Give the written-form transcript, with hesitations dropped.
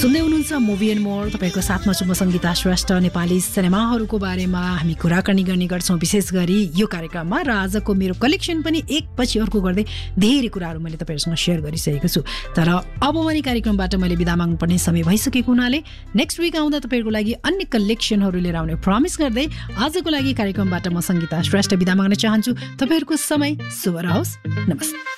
सुन्दै हुनुहुन्छ movie and more. तपाईँको साथमा छु म सङ्गीता श्रेष्ठ। नेपाली सिनेमाहरूको बारेमा हामी कुराकानी गर्ने गर्छौँ विशेष गरी यो कार्यक्रममा, र आजको मेरो कलेक्सन पनि एकपछि अर्को गर्दै धेरै कुराहरू मैले तपाईँहरूसँग सेयर गरिसकेको छु। तर अब भने कार्यक्रमबाट मैले बिदा माग्नुपर्ने समय भइसकेको हुनाले नेक्स्ट विक आउँदा तपाईँहरूको लागि अन्य कलेक्सनहरू लिएर आउने प्रमिस गर्दै आजको लागि कार्यक्रमबाट म सङ्गीता श्रेष्ठ बिदा माग्न चाहन्छु। तपाईँहरूको समय शुभ रहोस्। नमस्ते।